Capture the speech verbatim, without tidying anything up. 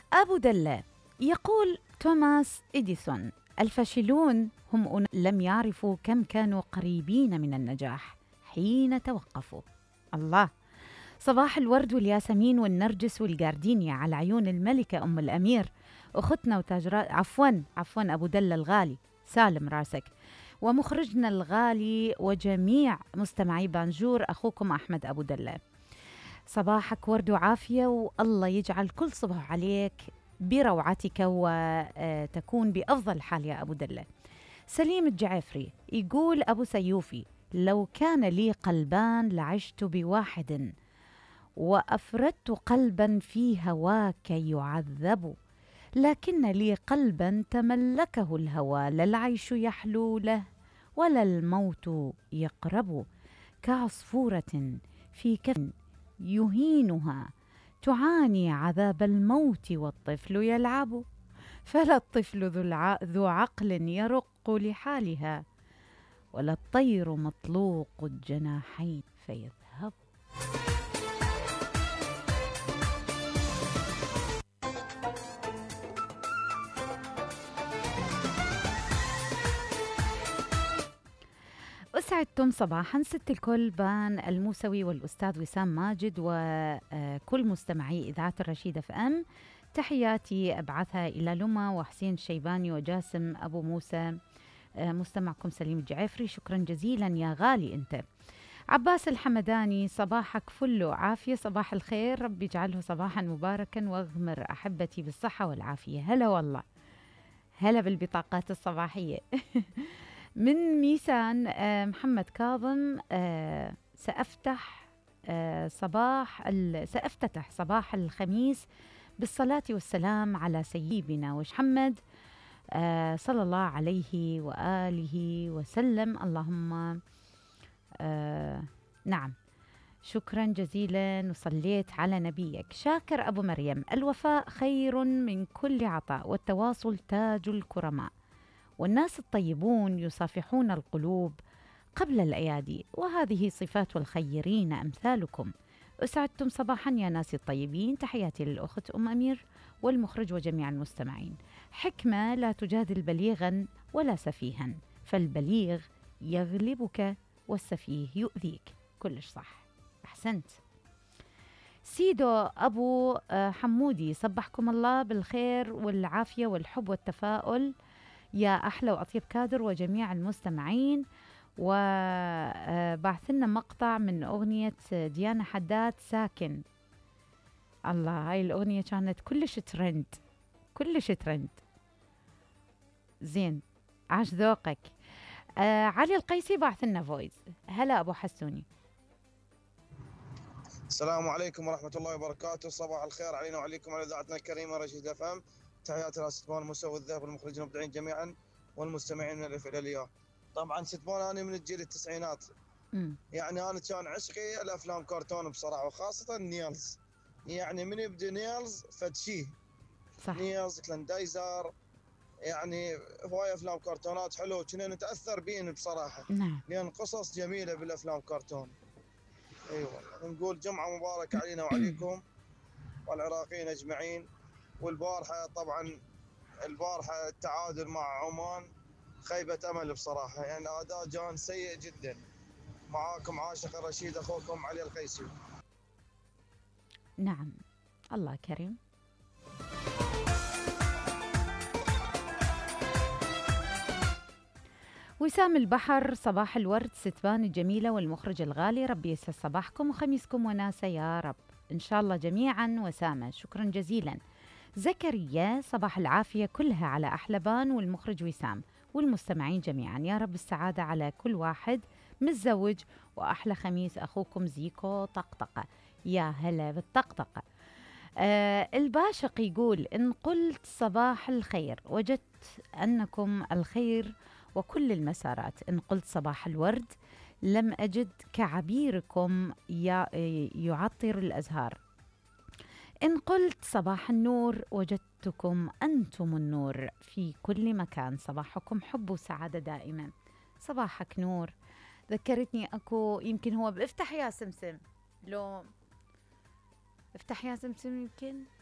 أبو دلة. يقول توماس إديسون: الفاشلون هم أن لم يعرفوا كم كانوا قريبين من النجاح حين توقفوا. الله. صباح الورد والياسمين والنرجس والجاردينيا على عيون الملكة أم الأمير أختنا وتاج را... عفوا عفوا أبو دلة الغالي، سالم راسك. ومخرجنا الغالي وجميع مستمعي بانجور، أخوكم أحمد أبو دلة. صباحك ورد وعافية، والله يجعل كل صبح عليك بروعتك وتكون بأفضل حال يا أبو دلة. سليم الجعفري يقول: أبو سيوفي، لو كان لي قلبان لعشت بواحد، وأفردت قلبا في هواك يعذب، لكن لي قلبا تملكه الهوى، لا العيش يحلو له ولا الموت يقرب، كعصفورة في كف يهينها تعاني عذاب الموت والطفل يلعب، فلا الطفل ذو, الع... ذو عقل يرق لحالها، ولا الطير مطلوق الجناحين فيذهب. أسعدتم صباحا ست الكل بان الموسوي والأستاذ وسام ماجد وكل مستمعي إذاعة الرشيد اف ام. تحياتي أبعثها إلى لما وحسين الشيباني وجاسم أبو موسى. مستمعكم سليم الجعفري، شكرا جزيلا يا غالي أنت. عباس الحمداني: صباحك فل وعافية، صباح الخير، ربي يجعله صباحا مباركا واغمر أحبتي بالصحة والعافية. هلا والله، هلا بالبطاقات الصباحية. من ميسان آه محمد كاظم: آه سأفتح آه صباح سأفتتح صباح الخميس بالصلاة والسلام على سيدنا ومحمد آه صلى الله عليه وآله وسلم. اللهم آه نعم، شكرا جزيلا وصليت على نبيك. شاكر أبو مريم: الوفاء خير من كل عطاء، والتواصل تاج الكرماء، والناس الطيبون يصافحون القلوب قبل الأيادي، وهذه صفات الخيرين أمثالكم. أسعدتم صباحا يا ناس الطيبين. تحياتي للأخت أم أمير والمخرج وجميع المستمعين. حكمة: لا تجادل بليغا ولا سفيها، فالبليغ يغلبك والسفيه يؤذيك. كلش صح، أحسنت. سيدو أبو حمودي: صبحكم الله بالخير والعافية والحب والتفاؤل يا أحلى وأطيب كادر وجميع المستمعين. وبعث لنا مقطع من أغنية ديانا حداد ساكن. الله، هاي الأغنية كانت كلش ترند، كلش ترند. زين، عاش ذوقك. آه علي القيسي بعث لنا فويس. هلا أبو حسوني. السلام عليكم ورحمة الله وبركاته، صباح الخير علينا وعليكم على إذاعتنا الكريمة رشيد اف ام. تحياتي لستبان مسوي الذهب والمخرجين المبدعين جميعا والمستمعين من الألف إلى الياء. طبعا ستبان أنا من الجيل التسعينات، م. يعني أنا كان عشقي الأفلام كرتون بصراحة، وخاصة نيلز. يعني من يبدأ نيلز فتشيه صح. نيلز كلندايزر، يعني هواي أفلام كرتونات حلوة كنا نتأثر بين بصراحة. نعم. لأن قصص جميلة بالأفلام كرتون. ايوه، نقول جمعه مباركه علينا وعليكم والعراقيين اجمعين. والبارحه طبعا البارحه التعادل مع عمان خيبه امل بصراحه، يعني اداء كان سيء جدا. معاكم عاشق الرشيد اخوكم علي القيسي. نعم، الله كريم. وسام البحر: صباح الورد ستبان الجميلة والمخرج الغالي، ربي يسعد صباحكم وخميسكم وناسة يا رب إن شاء الله جميعا. وسامة: شكرا جزيلا. زكريا: صباح العافية كلها على أحلبان والمخرج وسام والمستمعين جميعا، يا رب السعادة على كل واحد متزوج، وأحلى خميس أخوكم زيكو طقطقة. يا هلا بالطقطقة. آه الباشق يقول: إن قلت صباح الخير وجدت أنكم الخير وكل المسارات، إن قلت صباح الورد لم أجد كعبيركم يعطر الأزهار، إن قلت صباح النور وجدتكم أنتم النور في كل مكان. صباحكم حب وسعادة دائما. صباحك نور. ذكرتني أكو، يمكن هو بافتح يا سمسم، لو افتح يا سمسم يمكن